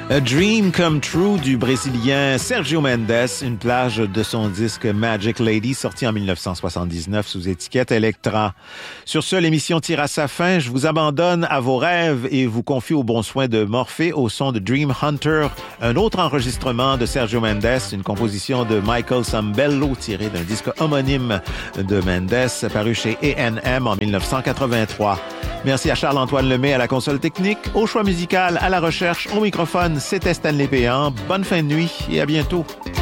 A Dream Come True du Brésilien Sergio Mendes, une plage de son disque Magic Lady sorti en 1979 sous étiquette Elektra. Sur ce, l'émission tire à sa fin. Je vous abandonne à vos rêves et vous confie aux bons soins de Morphée au son de Dream Hunter, un autre enregistrement de Sergio Mendes, une composition de Michael Sambello tirée d'un disque homonyme de Mendes paru chez A&M en 1983. Merci à Charles-Antoine Lemay à la console technique, au choix musical, à la recherche, au microphone. C'était Stanley Péan. Bonne fin de nuit et à bientôt.